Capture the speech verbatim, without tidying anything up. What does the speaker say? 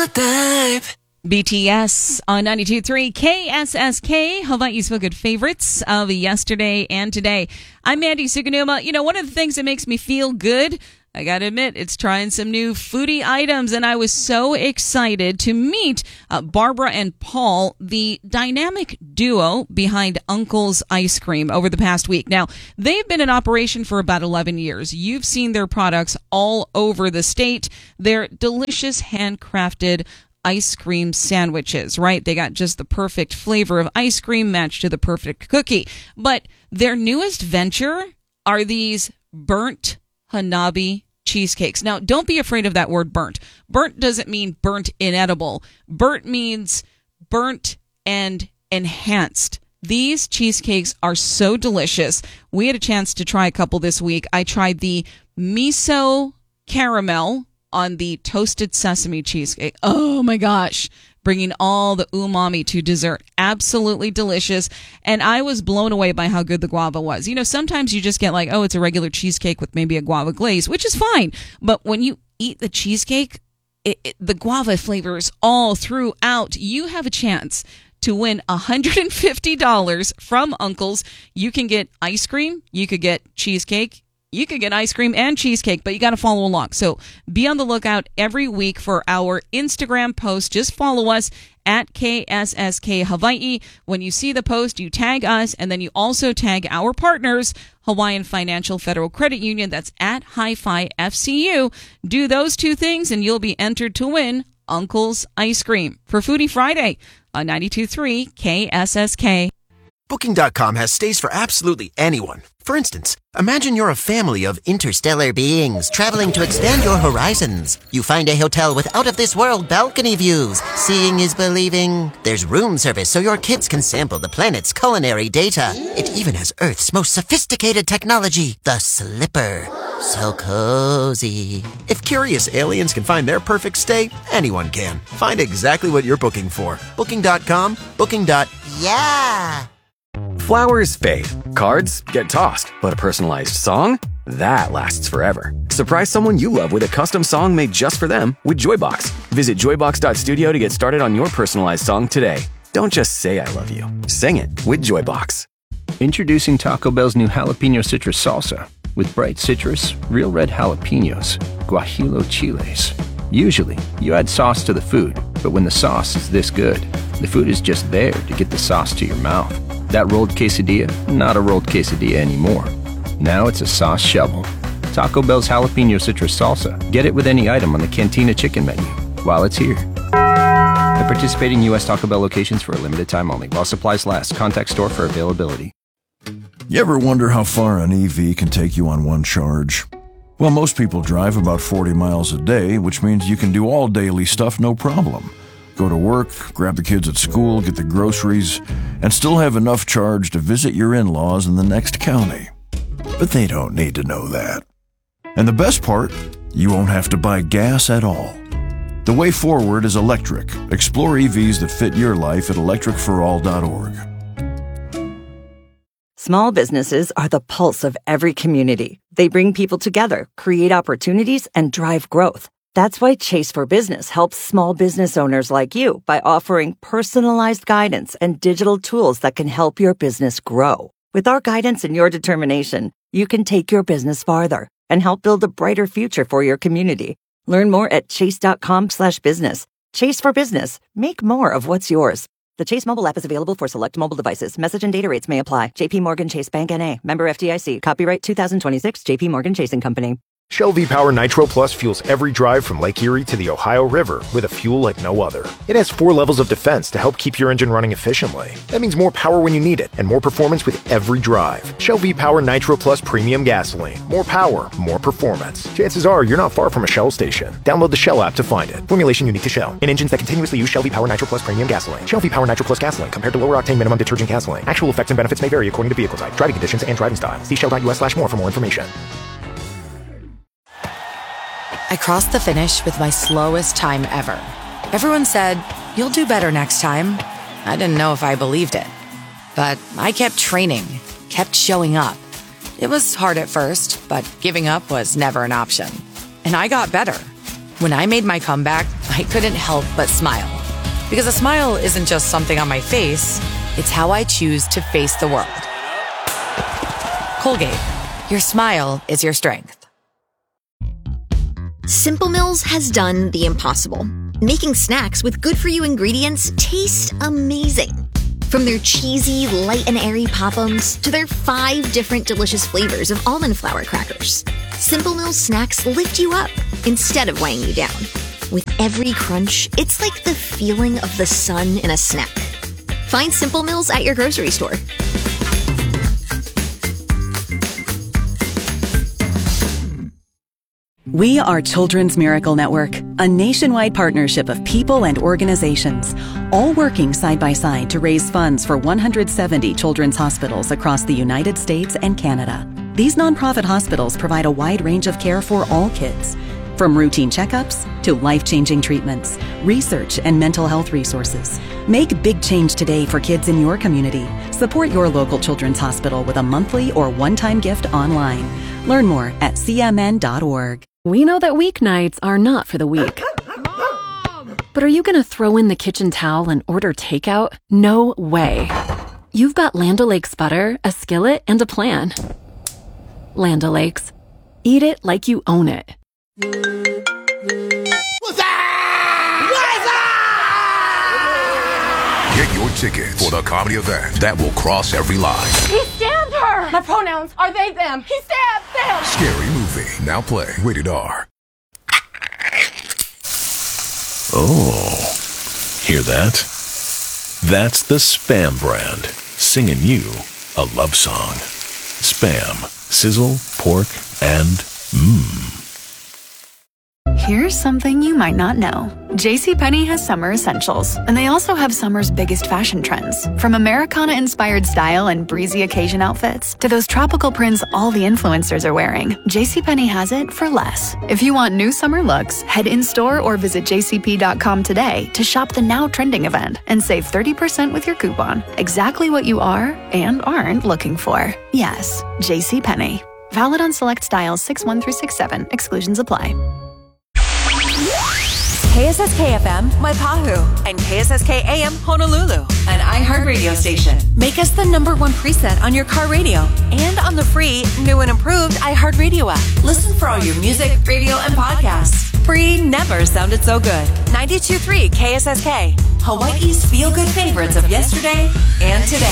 the type. B T S on ninety-two point three K S S K, Hawaii's Feel Good favorites of yesterday and today. I'm Mandy Suganuma. You know, one of the things that makes me feel good, I gotta admit, it's trying some new foodie items, and I was so excited to meet uh, Barbara and Paul, the dynamic duo behind Uncle's Ice Cream over the past week. Now, they've been in operation for about eleven years. You've seen their products all over the state. They're delicious, handcrafted ice cream sandwiches, right? They got just the perfect flavor of ice cream matched to the perfect cookie. But their newest venture are these burnt Hanabi cheesecakes. Now, don't be afraid of that word burnt. Burnt doesn't mean burnt inedible. Burnt means burnt and enhanced. These cheesecakes are so delicious. We had a chance to try a couple this week. I tried the miso caramel on the toasted sesame cheesecake. Oh my gosh. Bringing all the umami to dessert. Absolutely delicious. And I was blown away by how good the guava was. You know, sometimes you just get like, oh, it's a regular cheesecake with maybe a guava glaze, which is fine. But when you eat the cheesecake, it, it, the guava flavors all throughout. You have a chance to win one hundred fifty dollars from Uncle's. You can get ice cream. You could get cheesecake. You could get ice cream and cheesecake, but you got to follow along. So be on the lookout every week for our Instagram post. Just follow us at K S S K Hawaii. When you see the post, you tag us, and then you also tag our partners, Hawaiian Financial Federal Credit Union. That's at Hi-Fi F C U. Do those two things, and you'll be entered to win Uncle's Ice Cream for Foodie Friday on ninety-two point three K S S K. Booking dot com has stays for absolutely anyone. For instance, imagine you're a family of interstellar beings traveling to expand your horizons. You find a hotel with out-of-this-world balcony views. Seeing is believing. There's room service so your kids can sample the planet's culinary data. It even has Earth's most sophisticated technology, the Slipper. So cozy. If curious aliens can find their perfect stay, anyone can. Find exactly what you're booking for. Booking dot com, Booking. Yeah. Flowers fade, cards get tossed, but a personalized song? That lasts forever. Surprise someone you love with a custom song made just for them with Joybox. Visit joybox dot studio to get started on your personalized song today. Don't just say I love you. Sing it with Joybox. Introducing Taco Bell's new jalapeno citrus salsa with bright citrus, real red jalapenos, guajillo chiles. Usually, you add sauce to the food, but when the sauce is this good, the food is just there to get the sauce to your mouth. That rolled quesadilla, not a rolled quesadilla anymore. Now it's a sauce shovel. Taco Bell's jalapeno citrus salsa. Get it with any item on the Cantina chicken menu while it's here. At participating U S Taco Bell locations for a limited time only. While supplies last. Contact store for availability. You ever wonder how far an E V can take you on one charge? Well, most people drive about forty miles a day, which means you can do all daily stuff no problem. Go to work, grab the kids at school, get the groceries, and still have enough charge to visit your in-laws in the next county. But they don't need to know that. And the best part, you won't have to buy gas at all. The way forward is electric. Explore E Vs that fit your life at electric for all dot org. Small businesses are the pulse of every community. They bring people together, create opportunities, and drive growth. That's why Chase for Business helps small business owners like you by offering personalized guidance and digital tools that can help your business grow. With our guidance and your determination, you can take your business farther and help build a brighter future for your community. Learn more at chase.com slash business. Chase for Business. Make more of what's yours. The Chase mobile app is available for select mobile devices. Message and data rates may apply. J P Morgan Chase Bank N A. Member F D I C. Copyright two thousand twenty-six. J P Morgan Chase and Company. Shell V-Power Nitro Plus fuels every drive from Lake Erie to the Ohio River with a fuel like no other. It has four levels of defense to help keep your engine running efficiently. That means more power when you need it and more performance with every drive. Shell V-Power Nitro Plus Premium Gasoline. More power, more performance. Chances are you're not far from a Shell station. Download the Shell app to find it. Formulation unique to Shell. In engines that continuously use Shell V-Power Nitro Plus Premium Gasoline. Shell V-Power Nitro Plus Gasoline compared to lower octane minimum detergent gasoline. Actual effects and benefits may vary according to vehicle type, driving conditions, and driving style. See shell.us slash more for more information. I crossed the finish with my slowest time ever. Everyone said, "You'll do better next time." I didn't know if I believed it. But I kept training, kept showing up. It was hard at first, but giving up was never an option. And I got better. When I made my comeback, I couldn't help but smile. Because a smile isn't just something on my face, it's how I choose to face the world. Colgate, your smile is your strength. Simple Mills has done the impossible, making snacks with good-for-you ingredients taste amazing. From their cheesy, light and airy Pop-Ums to their five different delicious flavors of almond flour crackers, Simple Mills snacks lift you up instead of weighing you down. With every crunch, it's like the feeling of the sun in a snack. Find Simple Mills at your grocery store. We are Children's Miracle Network, a nationwide partnership of people and organizations, all working side by side to raise funds for one hundred seventy children's hospitals across the United States and Canada. These nonprofit hospitals provide a wide range of care for all kids, from routine checkups to life-changing treatments, research, and mental health resources. Make big change today for kids in your community. Support your local children's hospital with a monthly or one-time gift online. Learn more at c m n dot org. We know that weeknights are not for the weak. Mom! But are you going to throw in the kitchen towel and order takeout? No way. You've got Land O'Lakes butter, a skillet, and a plan. Land O'Lakes. Eat it like you own it. What's that? What's that? Get your tickets for the comedy event that will cross every line. He stabbed her! My pronouns are they, them. He stabbed them! Scary Movie. Now play. Rated R. Oh. Hear that? That's the Spam brand. Singing you a love song. Spam. Sizzle, pork, and mmm. Here's something you might not know. JCPenney has summer essentials, and they also have summer's biggest fashion trends. From Americana-inspired style and breezy occasion outfits to those tropical prints all the influencers are wearing, JCPenney has it for less. If you want new summer looks, head in-store or visit j c p dot com today to shop the now trending event and save thirty percent with your coupon. Exactly what you are and aren't looking for. Yes, JCPenney. Valid on select styles six one through six seven. Exclusions apply. K S S K F M, Maipahu, and K S S K A M, Honolulu, an iHeartRadio station. Make us the number one preset on your car radio and on the free, new and improved iHeartRadio app. Listen for all your music, radio, and podcasts. Free never sounded so good. ninety-two point three K S S K, Hawaii's feel-good favorites of yesterday and today.